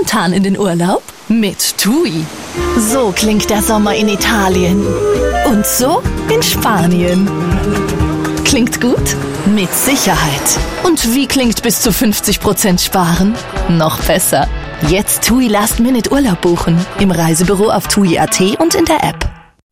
spontan in den Urlaub? Mit TUI. So klingt der Sommer in Italien. Und so in Spanien. Klingt gut? Mit Sicherheit. Und wie klingt bis zu 50% sparen? Noch besser. Jetzt TUI Last Minute Urlaub buchen. Im Reisebüro auf TUI.at und in der App.